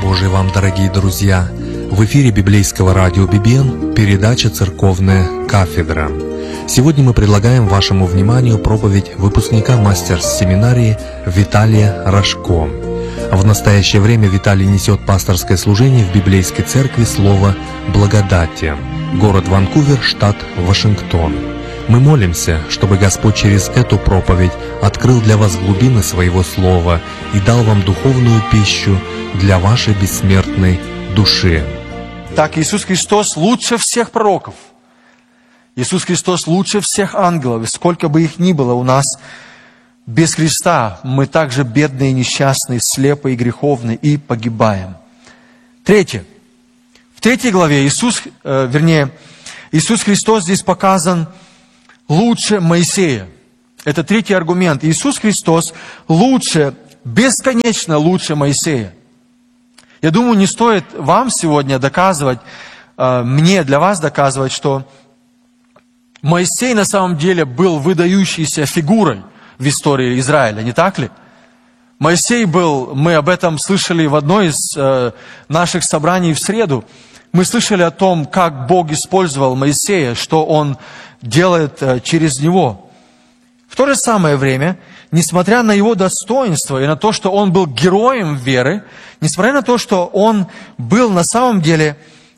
Божий вам, дорогие друзья! В эфире библейского радио «Бибен» передача «Церковная кафедра». Сегодня мы предлагаем вашему вниманию проповедь выпускника мастерс-семинарии Виталия Рожко. В настоящее время Виталий несет пасторское служение в библейской церкви «Слово благодати», город Ванкувер, штат Вашингтон. Мы молимся, чтобы Господь через эту проповедь открыл для вас глубины Своего Слова и дал вам духовную пищу для вашей бессмертной души. Так, Иисус Христос лучше всех пророков. Иисус Христос лучше всех ангелов. И сколько бы их ни было у нас, без Христа мы также бедные, несчастные, слепые, греховные и погибаем. Третье. В 3 главе Иисус Христос здесь показан лучше Моисея. Это 3-й аргумент. Иисус Христос лучше, бесконечно лучше Моисея. Я думаю, не стоит вам сегодня доказывать, мне для вас доказывать, что Моисей на самом деле был выдающейся фигурой в истории Израиля, не так ли? Моисей был, мы об этом слышали в одной из наших собраний в среду. Мы слышали о том, как Бог использовал Моисея, что Он делает через него. В то же самое время, несмотря на его достоинство и на то, что он был героем веры, несмотря на то, что он был на самом деле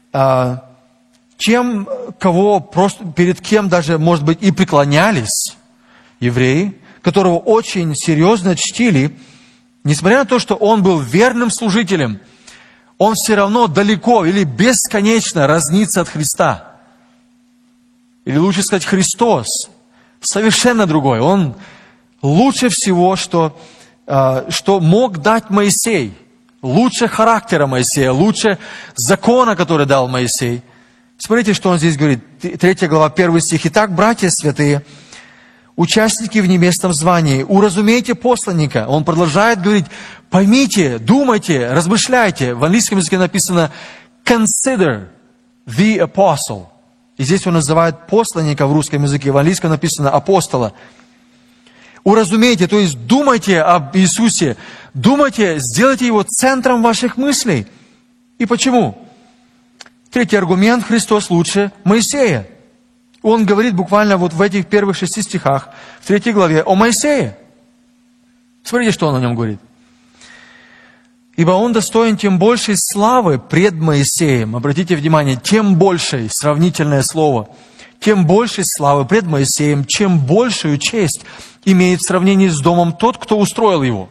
тем, перед кем даже, может быть, и преклонялись евреи, которого очень серьезно чтили, несмотря на то, что он был верным служителем, он все равно далеко или бесконечно разнится от Христа. Или лучше сказать, Христос совершенно другой. Он лучше всего, что мог дать Моисей. Лучше характера Моисея, лучше закона, который дал Моисей. Смотрите, что он здесь говорит. 3 глава, 1 стих. «Итак, братья святые, участники в небесном звании, уразумейте посланника». Он продолжает говорить, поймите, думайте, размышляйте. В английском языке написано «consider the apostle». И здесь он называет посланника в русском языке, в английском написано апостола. Уразумейте, то есть думайте об Иисусе, думайте, сделайте Его центром ваших мыслей. И почему? 3-й аргумент, Христос лучше Моисея. Он говорит буквально вот в этих первых 6 стихах, в 3 главе, о Моисее. Смотрите, что он о нем говорит. «Ибо он достоин тем большей славы пред Моисеем». Обратите внимание, тем большей, сравнительное слово, тем большей славы пред Моисеем, чем большую честь имеет в сравнении с домом тот, кто устроил его.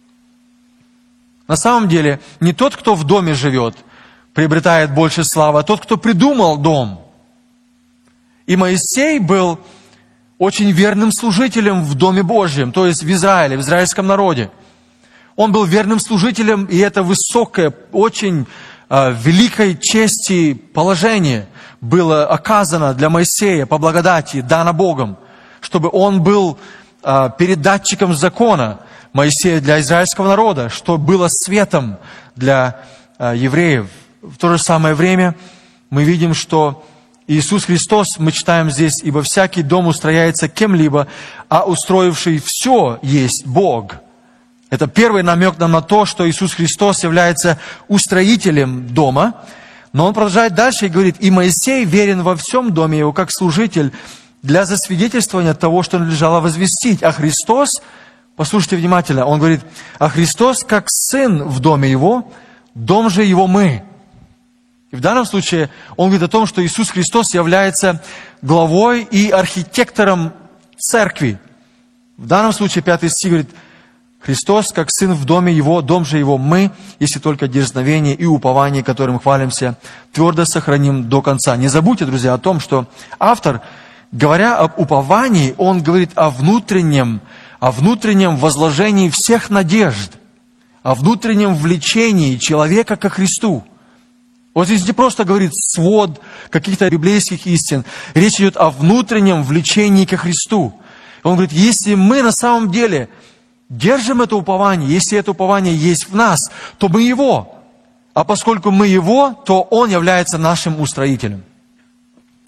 На самом деле, не тот, кто в доме живет, приобретает больше славы, а тот, кто придумал дом. И Моисей был очень верным служителем в Доме Божьем, то есть в Израиле, в израильском народе. Он был верным служителем, и это высокое, очень великой чести положение было оказано для Моисея по благодати, дано Богом, чтобы он был передатчиком закона Моисея для израильского народа, что было светом для евреев. В то же самое время мы видим, что Иисус Христос, мы читаем здесь, «Ибо всякий дом устрояется кем-либо, а устроивший все есть Бог». Это первый намек нам на то, что Иисус Христос является устроителем дома. Но он продолжает дальше и говорит, «И Моисей верен во всем доме его, как служитель, для засвидетельствования того, что надлежало возвестить. А Христос», послушайте внимательно, он говорит, «А Христос, как сын в доме его, дом же его мы». И в данном случае он говорит о том, что Иисус Христос является главой и архитектором церкви. В данном случае 5 стих говорит, «Христос, как сын в доме его, дом же его мы, если только дерзновение и упование, которым хвалимся, твердо сохраним до конца». Не забудьте, друзья, о том, что автор, говоря об уповании, он говорит о внутреннем возложении всех надежд, о внутреннем влечении человека ко Христу. Вот здесь не просто говорит свод каких-то библейских истин. Речь идет о внутреннем влечении ко Христу. Он говорит, если мы на самом деле держим это упование, если это упование есть в нас, то мы Его. А поскольку мы Его, то Он является нашим устроителем.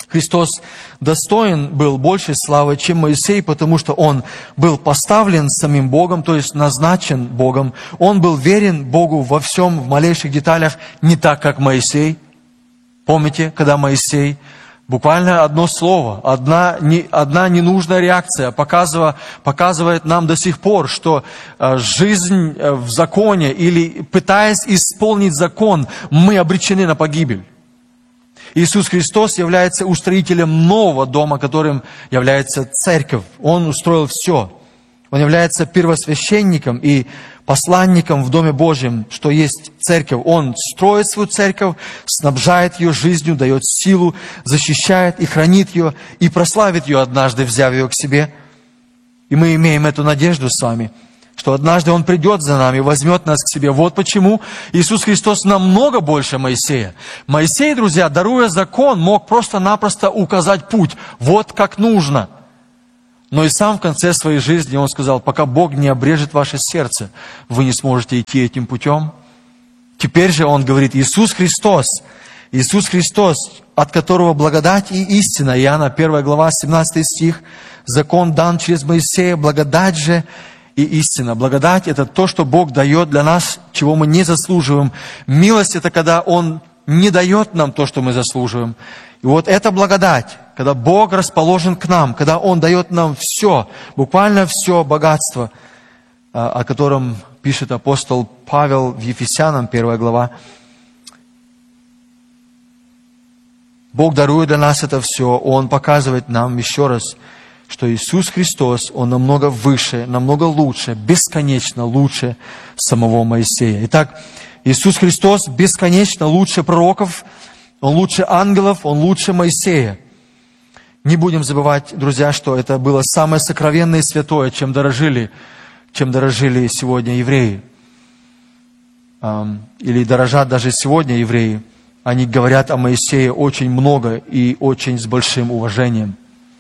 Христос достоин был большей славы, чем Моисей, потому что Он был поставлен самим Богом, то есть назначен Богом. Он был верен Богу во всем, в малейших деталях, не так, как Моисей. Помните, когда Моисей, буквально одно слово, одна ненужная реакция показывает нам до сих пор, что жизнь в законе или пытаясь исполнить закон, мы обречены на погибель. Иисус Христос является устроителем нового дома, которым является церковь. Он устроил все. Он является первосвященником и посланником в Доме Божьем, что есть церковь. Он строит свою церковь, снабжает ее жизнью, дает силу, защищает и хранит ее, и прославит ее однажды, взяв ее к себе. И мы имеем эту надежду с вами, что однажды Он придет за нами, возьмет нас к себе. Вот почему Иисус Христос намного больше Моисея. Моисей, друзья, даруя закон, мог просто-напросто указать путь. Вот как нужно. Но и сам в конце своей жизни Он сказал: пока Бог не обрежет ваше сердце, вы не сможете идти этим путем. Теперь же Он говорит: Иисус Христос, от которого благодать и истина. Иоанна 1 глава, 17 стих. Закон дан через Моисея, благодать же и истина. Благодать – это то, что Бог дает для нас, чего мы не заслуживаем. Милость – это когда Он не дает нам то, что мы заслуживаем. И вот эта благодать, когда Бог расположен к нам, когда Он дает нам все, буквально все богатство, о котором пишет апостол Павел в Ефесянам, 1 глава. Бог дарует для нас это все. Он показывает нам еще раз, что Иисус Христос, Он намного выше, намного лучше, бесконечно лучше самого Моисея. Итак, Иисус Христос бесконечно лучше пророков, Он лучше ангелов, Он лучше Моисея. Не будем забывать, друзья, что это было самое сокровенное и святое, чем дорожили сегодня евреи. Или дорожат даже сегодня евреи. Они говорят о Моисее очень много и очень с большим уважением.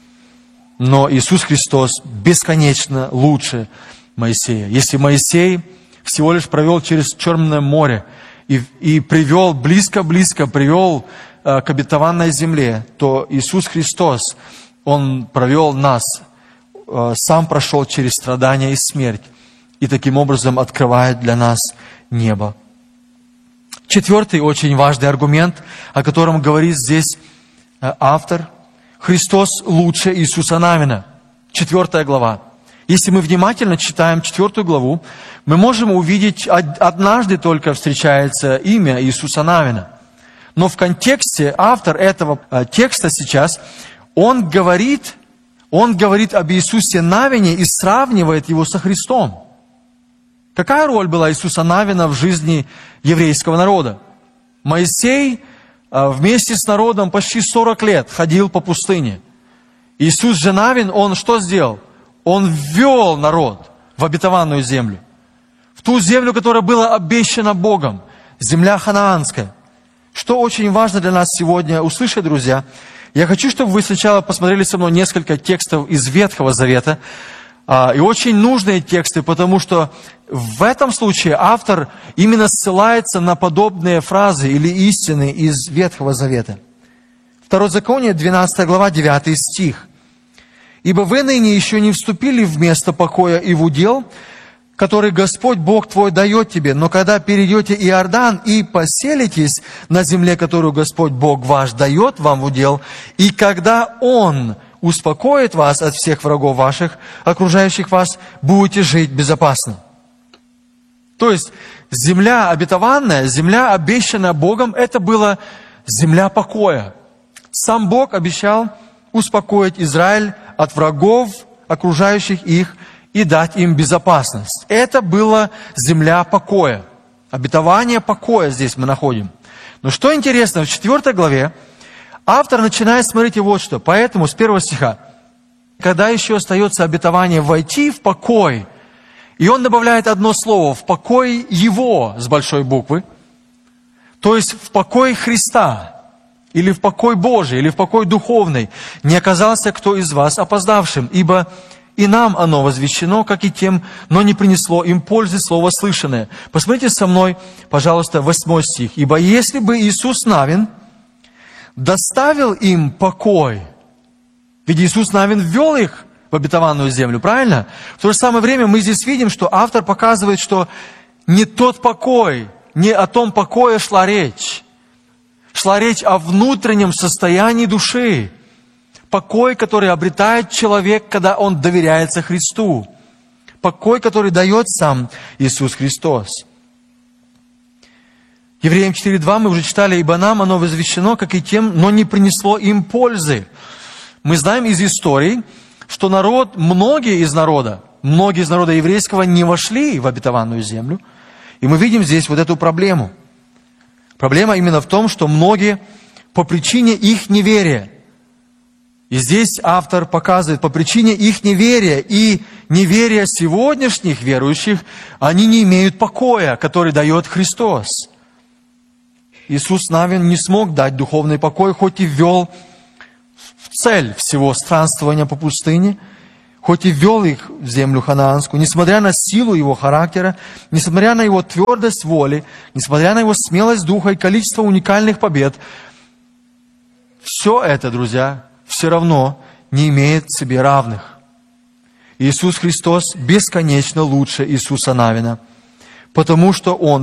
Но Иисус Христос бесконечно лучше Моисея. Если Моисей всего лишь провел через Черное море и привел, близко-близко привел к обетованной земле, то Иисус Христос, Он провел нас, сам прошел через страдания и смерть, и таким образом открывает для нас небо. Четвертый очень важный аргумент, о котором говорит здесь автор: Христос лучше Иисуса Навина. 4 глава. Если мы внимательно читаем 4 главу, мы можем увидеть, однажды только встречается имя Иисуса Навина. Но в контексте автор этого текста сейчас, он говорит об Иисусе Навине и сравнивает его со Христом. Какая роль была Иисуса Навина в жизни еврейского народа? Моисей вместе с народом почти 40 лет ходил по пустыне. Иисус же Навин, Он что сделал? Он ввел народ в обетованную землю. В ту землю, которая была обещана Богом. Земля ханаанская. Что очень важно для нас сегодня услышать, друзья. Я хочу, чтобы вы сначала посмотрели со мной несколько текстов из Ветхого Завета. И очень нужные тексты, потому что в этом случае автор именно ссылается на подобные фразы или истины из Ветхого Завета. Второзаконие, 12 глава, 9 стих. «Ибо вы ныне еще не вступили в место покоя и в удел, который Господь Бог твой дает тебе, но когда перейдете Иордан и поселитесь на земле, которую Господь Бог ваш дает вам в удел, и когда Он успокоит вас от всех врагов ваших, окружающих вас, будете жить безопасно». То есть земля обетованная, земля, обещанная Богом, это была земля покоя. Сам Бог обещал успокоить Израиль от врагов, окружающих их, и дать им безопасность. Это была земля покоя. Обетование покоя здесь мы находим. Но что интересно, в 4 главе автор начинает смотреть вот что. Поэтому с 1 стиха, когда еще остается обетование войти в покой, и он добавляет одно слово: в покой Его, с большой буквы, то есть в покой Христа, или в покой Божий, или в покой духовный, не оказался кто из вас опоздавшим, ибо и нам оно возвещено, как и тем, но не принесло им пользы слово слышанное. Посмотрите со мной, пожалуйста, 8 стих. «Ибо если бы Иисус Навин доставил им покой. Ведь Иисус Навин ввел их в обетованную землю, правильно? В то же самое время мы здесь видим, что автор показывает, что не тот покой, не о том покое шла речь. Шла речь о внутреннем состоянии души. Покой, который обретает человек, когда он доверяется Христу. Покой, который дает сам Иисус Христос. Евреям 4:2 мы уже читали, «Ибо нам оно возвещено, как и тем, но не принесло им пользы». Мы знаем из истории, что многие из народа еврейского не вошли в обетованную землю. И мы видим здесь вот эту проблему. Проблема именно в том, что многие по причине их неверия. И здесь автор показывает, по причине их неверия и неверия сегодняшних верующих, они не имеют покоя, который дает Христос. Иисус Навин не смог дать духовный покой, хоть и ввел в цель всего странствования по пустыне, хоть и ввел их в землю ханаанскую, несмотря на силу его характера, несмотря на его твердость воли, несмотря на его смелость духа и количество уникальных побед, все это, друзья, все равно не имеет в себе равных. Иисус Христос бесконечно лучше Иисуса Навина, потому что Он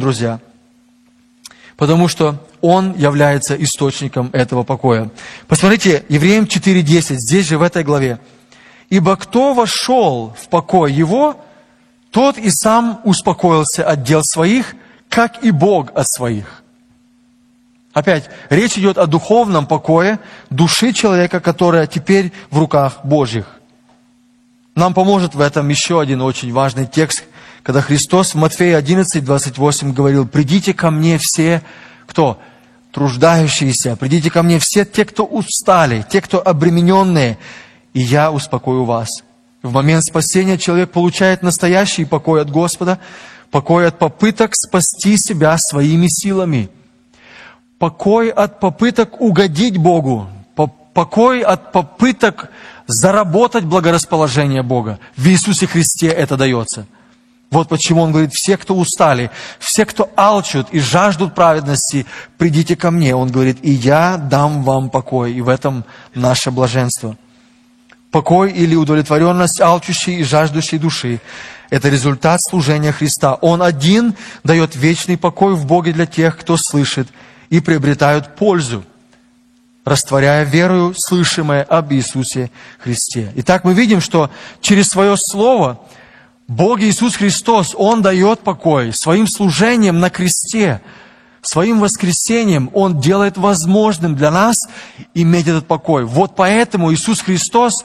является источником этого покоя. Посмотрите, Евреям 4:10, здесь же в этой главе. «Ибо кто вошел в покой его, тот и сам успокоился от дел своих, как и Бог от своих». Опять, речь идет о духовном покое души человека, которая теперь в руках Божьих. Нам поможет в этом еще один очень важный текст, когда Христос в Матфея 11:28 говорил: «Придите ко мне все, кто труждающиеся, придите ко мне все те, кто устали, те, кто обремененные, и я успокою вас». В момент спасения человек получает настоящий покой от Господа, покой от попыток спасти себя своими силами, покой от попыток угодить Богу, покой от попыток заработать благорасположение Бога. В Иисусе Христе это дается. Вот почему Он говорит: все, кто устали, все, кто алчут и жаждут праведности, придите ко мне. Он говорит: и я дам вам покой. И в этом наше блаженство. Покой или удовлетворенность алчущей и жаждущей души – это результат служения Христа. Он один дает вечный покой в Боге для тех, кто слышит и приобретают пользу, растворяя верою слышимое об Иисусе Христе. Итак, мы видим, что через Свое Слово Бог Иисус Христос, Он дает покой своим служением на кресте, своим воскресением Он делает возможным для нас иметь этот покой. Вот поэтому Иисус Христос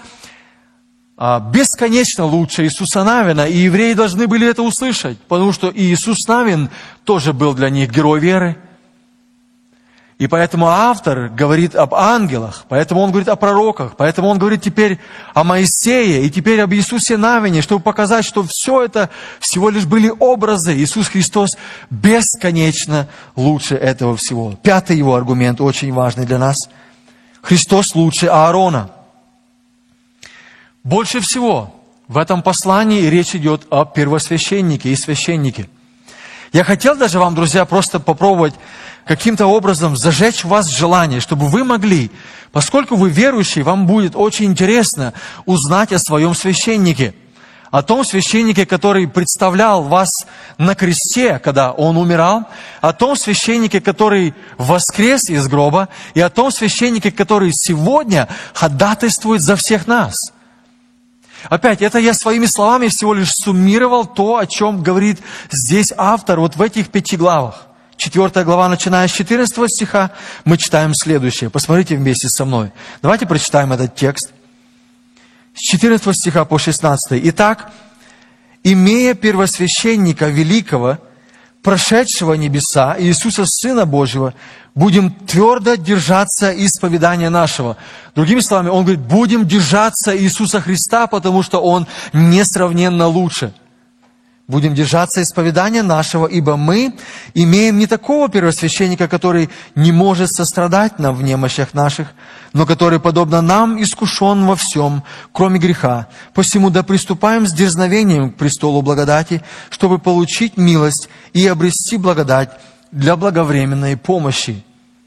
бесконечно лучше Иисуса Навина, и евреи должны были это услышать, потому что и Иисус Навин тоже был для них герой веры. И поэтому автор говорит об ангелах, поэтому он говорит о пророках, поэтому он говорит теперь о Моисее и теперь об Иисусе Навине, чтобы показать, что все это всего лишь были образы. Иисус Христос бесконечно лучше этого всего. Пятый его аргумент, очень важный для нас. Христос лучше Аарона. Больше всего в этом послании речь идет о первосвященнике и священнике. Я хотел даже вам, друзья, просто попробовать каким-то образом зажечь в вас желание, чтобы вы могли, поскольку вы верующие, вам будет очень интересно узнать о своем священнике, о том священнике, который представлял вас на кресте, когда он умирал, о том священнике, который воскрес из гроба, и о том священнике, который сегодня ходатайствует за всех нас. Опять, это я своими словами всего лишь суммировал то, о чем говорит здесь автор, вот в этих 5 главах. 4 глава, начиная с 14 стиха, мы читаем следующее. Посмотрите вместе со мной. Давайте прочитаем этот текст. С 14 стиха по 16. «Итак, имея первосвященника великого, прошедшего небеса, Иисуса Сына Божьего, будем твердо держаться исповедания нашего». Другими словами, он говорит, будем держаться Иисуса Христа, потому что Он несравненно лучше. Будем держаться исповедания нашего, ибо мы имеем не такого первосвященника, который не может сострадать нам в немощах наших, но который, подобно нам, искушен во всем, кроме греха. Посему да приступаем с дерзновением к престолу благодати, чтобы получить милость и обрести благодать для благовременной помощи.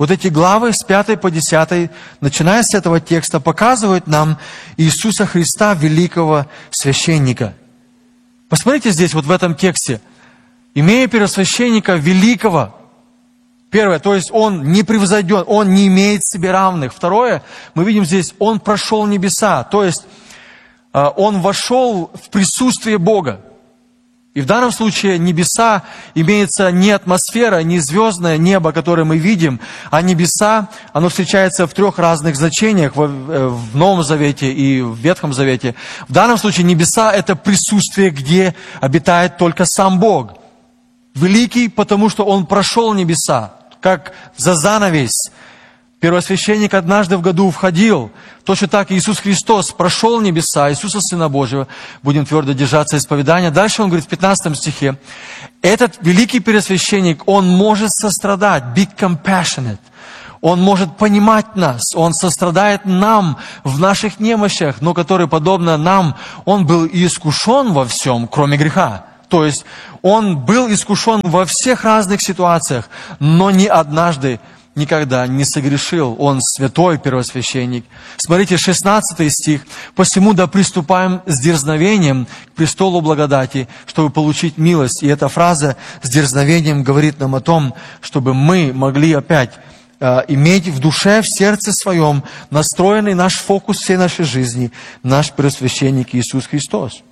Вот эти главы с 5 по 10, начиная с этого текста, показывают нам Иисуса Христа, великого священника. Посмотрите здесь, вот в этом тексте. Имея первосвященника великого. Первое, то есть он не превзойден, он не имеет себе равных. Второе, мы видим здесь, он прошел небеса, то есть он вошел в присутствие Бога. И в данном случае небеса имеется не атмосфера, не звездное небо, которое мы видим, а небеса, оно встречается в 3 разных значениях в Новом Завете и в Ветхом Завете. В данном случае небеса – это присутствие, где обитает только сам Бог. Великий, потому что Он прошел небеса, как за занавес. Первосвященник однажды в году входил. Точно так Иисус Христос прошел небеса, Иисуса Сына Божьего. Будем твердо держаться исповедания. Дальше он говорит в 15 стихе. Этот великий первосвященник, он может сострадать, be compassionate. Он может понимать нас, он сострадает нам в наших немощах, но который, подобно нам, он был и искушен во всем, кроме греха. То есть он был искушен во всех разных ситуациях, но ни однажды никогда не согрешил. Он святой первосвященник. Смотрите, 16 стих. «Посему да приступаем с дерзновением к престолу благодати, чтобы получить милость». И эта фраза с дерзновением говорит нам о том, чтобы мы могли опять иметь в душе, в сердце своем настроенный наш фокус всей нашей жизни, наш первосвященник Иисус Христос.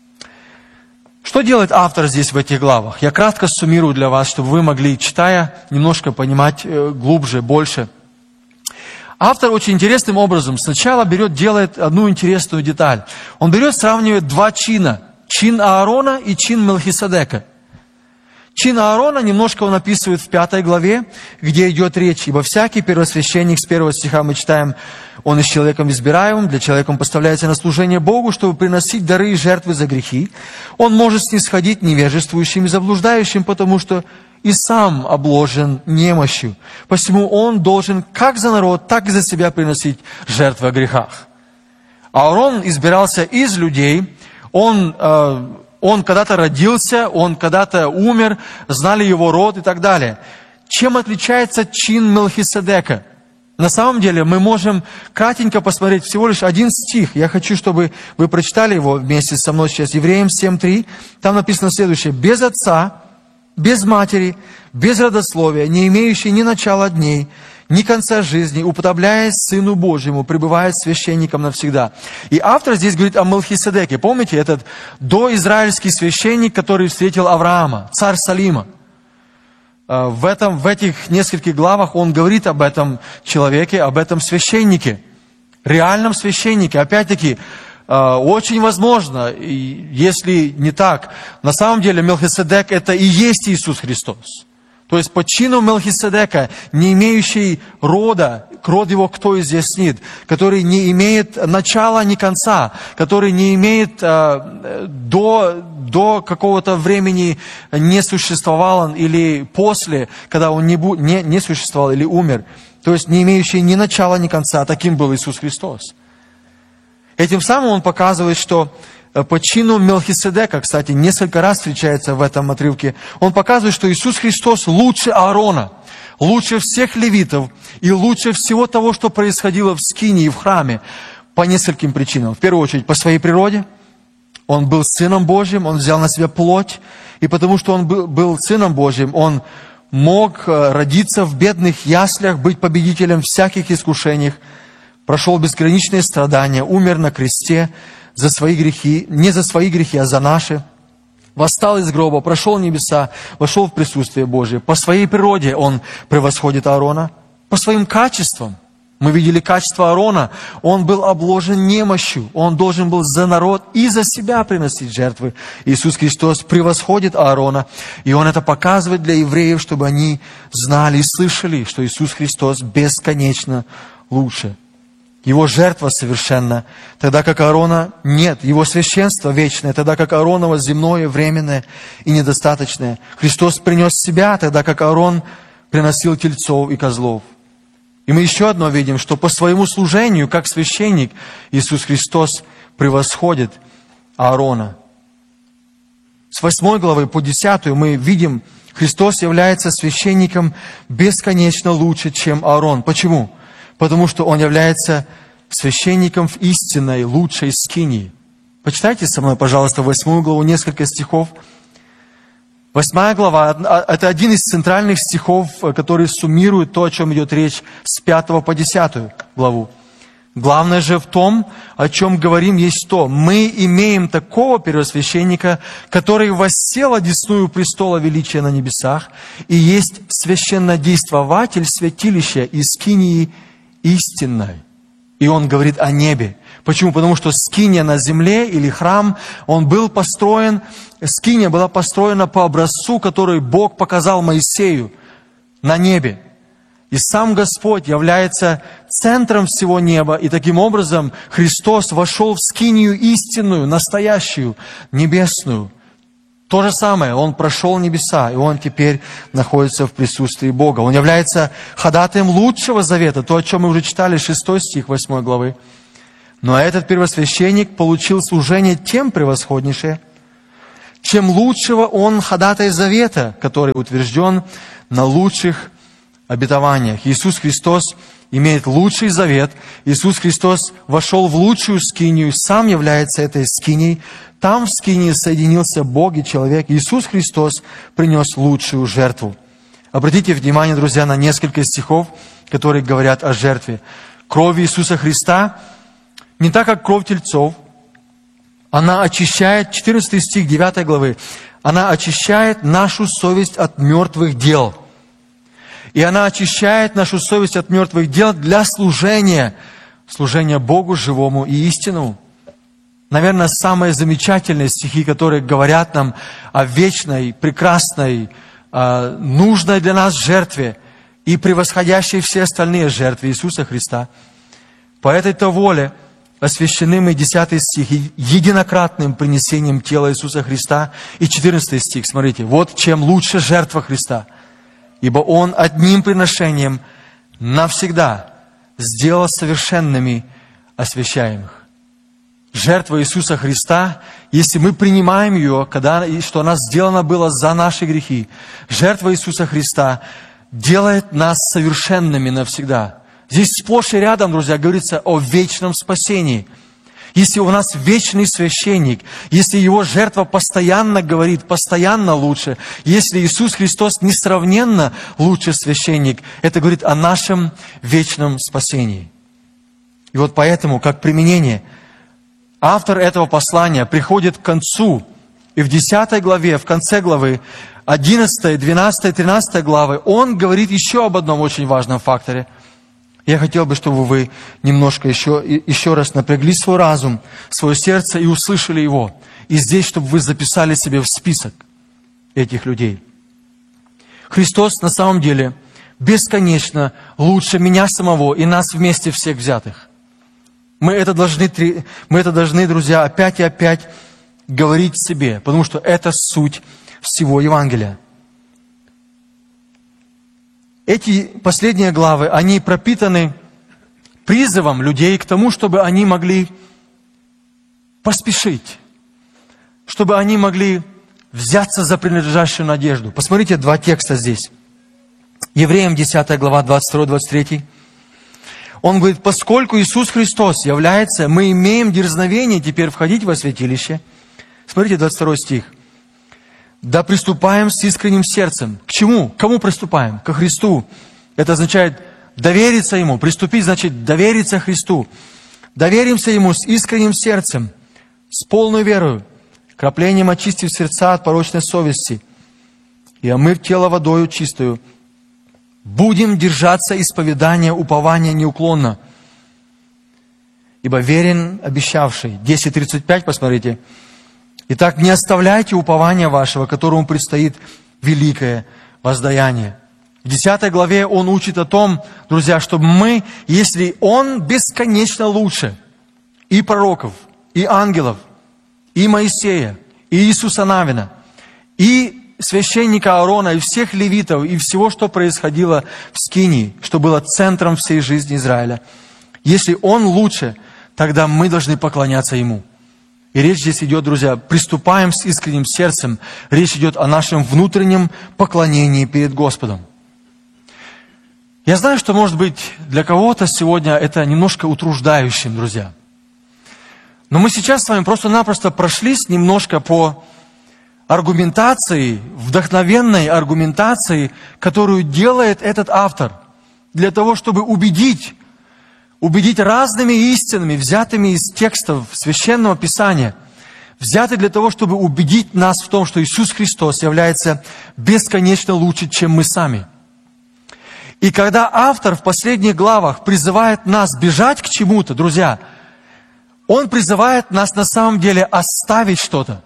Что делает автор здесь в этих главах? Я кратко суммирую для вас, чтобы вы могли, читая, немножко понимать глубже, больше. Автор очень интересным образом сначала делает одну интересную деталь. Он сравнивает 2 чина. Чин Аарона и чин Мелхиседека. Чин Аарона немножко он описывает в 5 главе, где идет речь. «Ибо всякий первосвященник», с 1 стиха мы читаем, «он и с человеком избираемым, для человека он поставляется на служение Богу, чтобы приносить дары и жертвы за грехи. Он может снисходить невежествующим и заблуждающим, потому что и сам обложен немощью. Посему он должен как за народ, так и за себя приносить жертвы о грехах». Аарон избирался из людей, он когда-то родился, он когда-то умер, знали его род и так далее. Чем отличается чин Мелхиседека? На самом деле мы можем кратенько посмотреть всего лишь 1 стих. Я хочу, чтобы вы прочитали его вместе со мной сейчас. Евреям 7:3. Там написано следующее. «Без отца, без матери, без родословия, не имеющий ни начала дней, ни конца жизни, уподобляясь Сыну Божьему, пребывает священником навсегда». И автор здесь говорит о Мелхиседеке. Помните, этот доизраильский священник, который встретил Авраама, царь Салима. В этих нескольких главах он говорит об этом человеке, об этом священнике, реальном священнике. Опять-таки, очень возможно, если не так, на самом деле Мелхиседек это и есть Иисус Христос. То есть по чину Мелхиседека, не имеющий рода, род его кто изъяснит, который не имеет начала ни конца, который не имеет до какого-то времени не существовал он, или после, когда он не существовал или умер. То есть не имеющий ни начала, ни конца. Таким был Иисус Христос. Этим самым он показывает, что по чину Мелхиседека, кстати, несколько раз встречается в этом отрывке, он показывает, что Иисус Христос лучше Аарона, лучше всех левитов и лучше всего того, что происходило в скинии и в храме, по нескольким причинам. В первую очередь, по своей природе. Он был Сыном Божьим, он взял на себя плоть, и потому что он был Сыном Божьим, он мог родиться в бедных яслях, быть победителем всяких искушений, прошел безграничные страдания, умер на кресте, за свои грехи, не за свои грехи, а за наши. Восстал из гроба, прошел небеса, вошел в присутствие Божие. По своей природе он превосходит Аарона. По своим качествам. Мы видели качество Аарона. Он был обложен немощью. Он должен был за народ и за себя приносить жертвы. Иисус Христос превосходит Аарона. И Он это показывает для евреев, чтобы они знали и слышали, что Иисус Христос бесконечно лучше. Его жертва совершенна, тогда как Аарона нет. Его священство вечное, тогда как Аароново земное, временное и недостаточное. Христос принес себя, тогда как Аарон приносил тельцов и козлов. И мы еще одно видим, что по своему служению, как священник, Иисус Христос превосходит Аарона. С 8 главы по 10 мы видим Христос является священником бесконечно лучше, чем Аарон. Почему? Потому что Он является священником в истинной, лучшей скинии. Почитайте со мной, пожалуйста, 8 главу, несколько стихов. 8 глава – это один из центральных стихов, который суммирует то, о чем идет речь с 5 по 10 главу. Главное же в том, о чем говорим, есть то. Мы имеем такого первосвященника, который воссел одесную престола величия на небесах и есть священнодействователь святилища и скинии истинной. И он говорит о небе. Почему? Потому что скиния на земле или храм, он был построен, скиния была построена по образцу, который Бог показал Моисею на небе. И сам Господь является центром всего неба, и таким образом Христос вошел в скинию истинную, настоящую, небесную. То же самое, Он прошел небеса, и Он теперь находится в присутствии Бога. Он является ходатаем лучшего завета, то, о чем мы уже читали, 6 стих 8 главы. Но этот первосвященник получил служение тем превосходнейшее, чем лучшего он ходатай завета, который утвержден на лучших обетованиях. Иисус Христос имеет лучший завет. Иисус Христос вошел в лучшую скинию, сам является этой скинией. Там в скинии соединился Бог и человек. Иисус Христос принес лучшую жертву. Обратите внимание, друзья, на несколько стихов, которые говорят о жертве. Кровь Иисуса Христа не так, как кровь тельцов. Она очищает, 14 стих 9 главы, она очищает нашу совесть от мертвых дел. И она очищает нашу совесть от мертвых дел для служения Богу живому и истинному. Наверное, самые замечательные стихи, которые говорят нам о вечной, прекрасной, нужной для нас жертве и превосходящей все остальные жертвы Иисуса Христа. По этой-то воле освящены мы, 10 стих, единократным принесением тела Иисуса Христа. И 14 стих, смотрите, вот чем лучше жертва Христа. Ибо Он одним приношением навсегда сделал совершенными освящаемых. Жертва Иисуса Христа, если мы принимаем ее, что она сделана была за наши грехи, жертва Иисуса Христа делает нас совершенными навсегда. Здесь сплошь и рядом, друзья, говорится о вечном спасении. Если у нас вечный священник, если Его жертва постоянно говорит, постоянно лучше, если Иисус Христос несравненно лучший священник, это говорит о нашем вечном спасении. И вот поэтому, как применение, автор этого послания приходит к концу, и в 10 главе, в конце главы, 11, 12, 13 главы, он говорит еще об одном очень важном факторе. Я хотел бы, чтобы вы немножко еще раз напрягли свой разум, свое сердце и услышали его. И здесь, чтобы вы записали себе в список этих людей. Христос на самом деле бесконечно лучше меня самого и нас вместе всех взятых. Мы это должны, друзья, опять и опять говорить себе, потому что это суть всего Евангелия. Эти последние главы, они пропитаны призывом людей к тому, чтобы они могли поспешить, чтобы они могли взяться за принадлежащую надежду. Посмотрите, 2 текста здесь. Евреям 10 глава, 22-23. Он говорит, поскольку Иисус Христос является, мы имеем дерзновение теперь входить во святилище. Смотрите, 22 стих. Да приступаем с искренним сердцем. К чему? К кому приступаем? Ко Христу. Это означает довериться Ему. Приступить значит довериться Христу. Доверимся Ему с искренним сердцем, с полной верою, краплением очистив сердца от порочной совести и омыв тело водою чистою. Будем держаться исповедания, упования неуклонно. Ибо верен обещавший. 10:35, посмотрите. Итак, не оставляйте упования вашего, которому предстоит великое воздаяние. В 10 главе он учит о том, друзья, чтобы мы, если Он бесконечно лучше и пророков, и ангелов, и Моисея, и Иисуса Навина, и священника Аарона, и всех левитов, и всего, что происходило в Скинии, что было центром всей жизни Израиля. Если Он лучше, тогда мы должны поклоняться Ему. И речь здесь идет, друзья, приступаем с искренним сердцем. Речь идет о нашем внутреннем поклонении перед Господом. Я знаю, что, может быть, для кого-то сегодня это немножко утруждающим, друзья. Но мы сейчас с вами просто-напросто прошлись немножко по аргументации, вдохновенной аргументации, которую делает этот автор, для того, чтобы убедить разными истинами, взятыми из текстов Священного Писания, взяты для того, чтобы убедить нас в том, что Иисус Христос является бесконечно лучше, чем мы сами. И когда автор в последних главах призывает нас бежать к чему-то, друзья, он призывает нас на самом деле оставить что-то.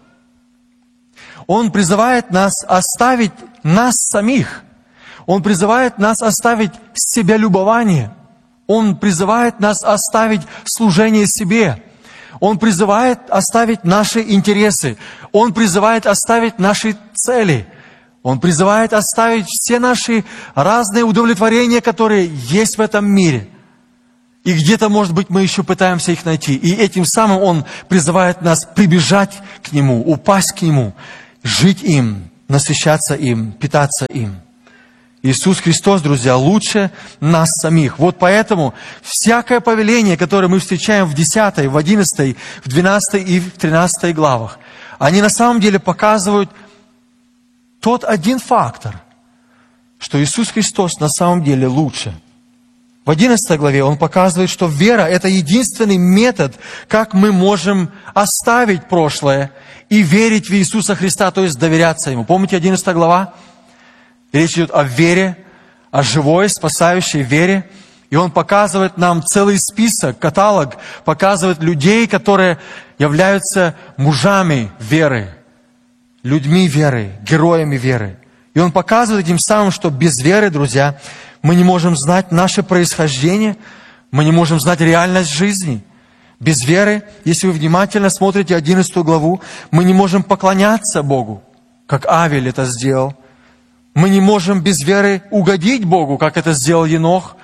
Он призывает нас оставить нас самих. Он призывает нас оставить себялюбование. Он призывает нас оставить служение себе. Он призывает оставить наши интересы. Он призывает оставить наши цели. Он призывает оставить все наши разные удовлетворения, которые есть в этом мире. И где-то, может быть, мы еще пытаемся их найти. И этим самым Он призывает нас прибежать к Нему, упасть к Нему, жить им, насыщаться им, питаться им. Иисус Христос, друзья, лучше нас самих. Вот поэтому всякое повеление, которое мы встречаем в 10, в 11, в 12 и в 13 главах, они на самом деле показывают тот один фактор, что Иисус Христос на самом деле лучше. В 11 главе Он показывает, что вера – это единственный метод, как мы можем оставить прошлое и верить в Иисуса Христа, то есть доверяться Ему. Помните 11 глава? Речь идет о вере, о живой, спасающей вере. И Он показывает нам целый список, каталог, показывает людей, которые являются мужами веры, людьми веры, героями веры. И Он показывает этим самым, что без веры, друзья, мы не можем знать наше происхождение, мы не можем знать реальность жизни. Без веры, если вы внимательно смотрите 11 главу, мы не можем поклоняться Богу, как Авель это сделал. Мы не можем без веры угодить Богу, как это сделал Енох,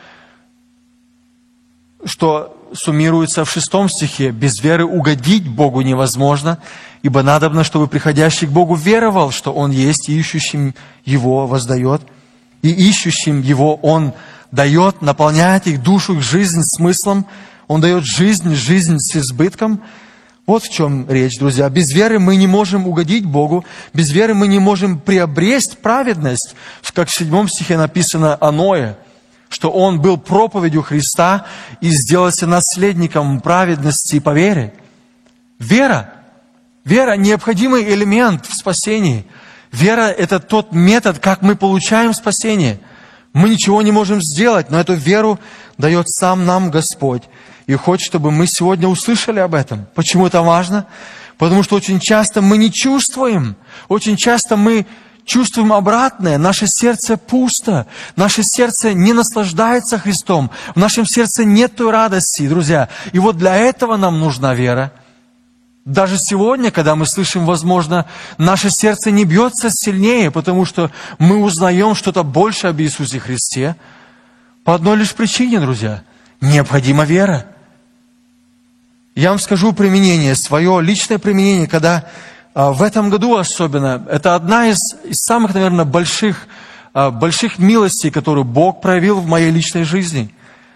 что суммируется в 6 стихе. Без веры угодить Богу невозможно, ибо надобно, чтобы приходящий к Богу веровал, что Он есть, и ищущим Его воздает. И ищущим Его Он дает, наполняет их душу, их жизнь смыслом. Он дает жизнь с избытком. Вот в чем речь, друзья. Без веры мы не можем угодить Богу. Без веры мы не можем приобрести праведность. Как в 7 стихе написано о Ное, что он был проповедью Христа и сделался наследником праведности по вере. Вера. Вера – необходимый элемент в спасении. Вера – это тот метод, как мы получаем спасение. Мы ничего не можем сделать, но эту веру дает сам нам Господь. И хочет, чтобы мы сегодня услышали об этом. Почему это важно? Потому что очень часто мы не чувствуем. Очень часто мы чувствуем обратное. Наше сердце пусто. Наше сердце не наслаждается Христом. В нашем сердце нет той радости, друзья. И вот для этого нам нужна вера. Даже сегодня, когда мы слышим, возможно, наше сердце не бьется сильнее, потому что мы узнаем что-то больше об Иисусе Христе. По одной лишь причине, друзья. Необходима вера. Я вам скажу применение, свое личное применение, когда в этом году особенно, это одна из самых, наверное, больших милостей, которую Бог проявил в моей личной жизни.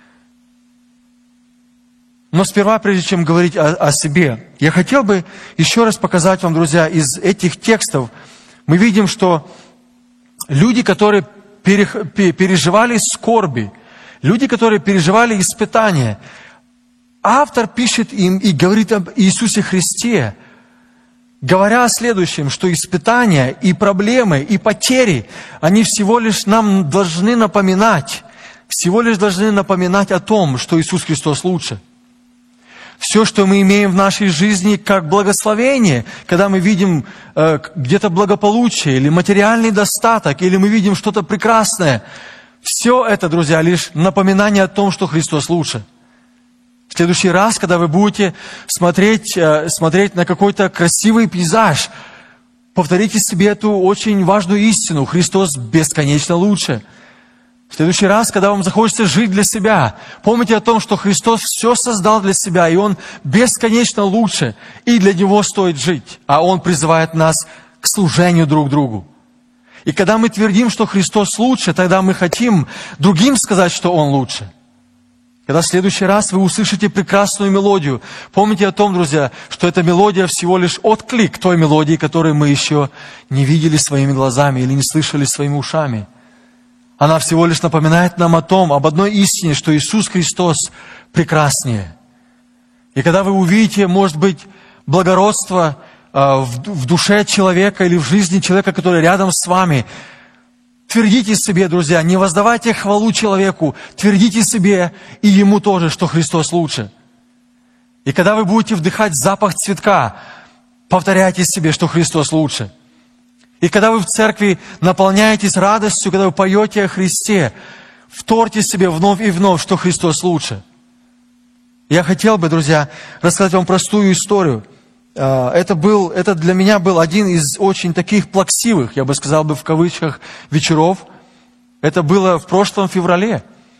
Но сперва, прежде чем говорить о себе, я хотел бы еще раз показать вам, друзья, из этих текстов, мы видим, что люди, которые переживали скорби, люди, которые переживали испытания, автор пишет им и говорит об Иисусе Христе, говоря о следующем, что испытания и проблемы, и потери, они всего лишь нам должны напоминать о том, что Иисус Христос лучше. Все, что мы имеем в нашей жизни как благословение, когда мы видим где-то благополучие или материальный достаток, или мы видим что-то прекрасное, все это, друзья, лишь напоминание о том, что Христос лучше. В следующий раз, когда вы будете смотреть на какой-то красивый пейзаж, повторите себе эту очень важную истину. Христос бесконечно лучше. В следующий раз, когда вам захочется жить для себя, помните о том, что Христос все создал для себя, и Он бесконечно лучше, и для Него стоит жить. А Он призывает нас к служению друг другу. И когда мы твердим, что Христос лучше, тогда мы хотим другим сказать, что Он лучше. Когда в следующий раз вы услышите прекрасную мелодию, помните о том, друзья, что эта мелодия всего лишь отклик той мелодии, которую мы еще не видели своими глазами или не слышали своими ушами. Она всего лишь напоминает нам о том, об одной истине, что Иисус Христос прекраснее. И когда вы увидите, может быть, благородство в душе человека или в жизни человека, который рядом с вами, твердите себе, друзья, не воздавайте хвалу человеку, твердите себе и ему тоже, что Христос лучше. И когда вы будете вдыхать запах цветка, повторяйте себе, что Христос лучше. И когда вы в церкви наполняетесь радостью, когда вы поете о Христе, вторьте себе вновь и вновь, что Христос лучше. Я хотел бы, друзья, рассказать вам простую историю. Это для меня был один из очень таких плаксивых, я бы сказал в кавычках, вечеров. Это было в прошлом феврале.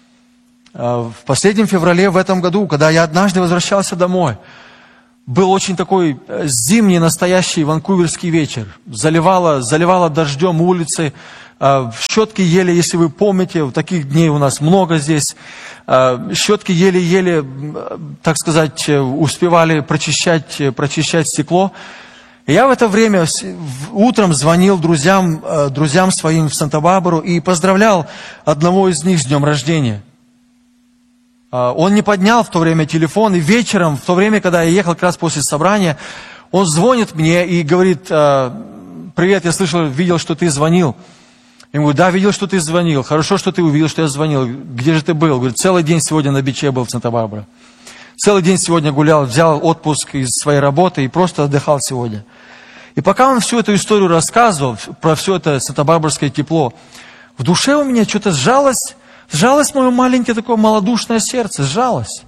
В последнем феврале в этом году, когда я однажды возвращался домой. Был очень такой зимний, настоящий ванкуверский вечер. Заливало дождем улицы. Щетки ели, если вы помните, таких дней у нас много здесь. Щетки еле-еле, так сказать, успевали прочищать стекло. И я в это время утром звонил друзьям своим в Санта-Барбару и поздравлял одного из них с днем рождения. Он не поднял в то время телефон, и вечером, в то время, когда я ехал как раз после собрания, он звонит мне и говорит: «Привет, я видел, что ты звонил». Я говорю: «Да, видел, что ты звонил. Хорошо, что ты увидел, что я звонил. Где же ты был?» Говорит: «Целый день сегодня на биче был в Санта-Барбаре. Целый день сегодня гулял, взял отпуск из своей работы и просто отдыхал сегодня». И пока он всю эту историю рассказывал, про все это санта-барбарское тепло, в душе у меня что-то сжалось мое маленькое такое малодушное сердце, сжалось.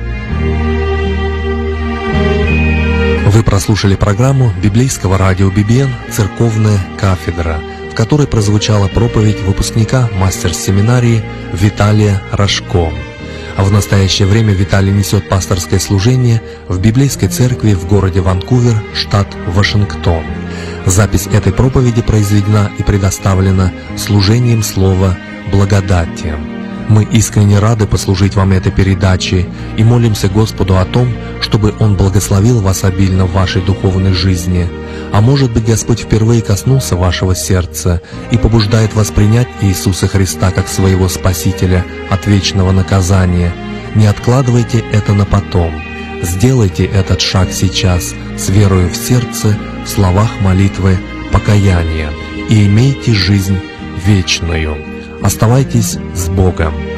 Вы прослушали программу библейского радио BBN «Церковная кафедра», в которой прозвучала проповедь выпускника мастер-семинарии Виталия Рожко. А в настоящее время Виталий несет пасторское служение в библейской церкви в городе Ванкувер, штат Вашингтон. Запись этой проповеди произведена и предоставлена служением слова «Благодати». Мы искренне рады послужить вам этой передачей и молимся Господу о том, чтобы Он благословил вас обильно в вашей духовной жизни. А может быть, Господь впервые коснулся вашего сердца и побуждает вас принять Иисуса Христа как своего Спасителя от вечного наказания. Не откладывайте это на потом. Сделайте этот шаг сейчас с верою в сердце, в словах молитвы, покаяния, и имейте жизнь вечную. Оставайтесь с Богом.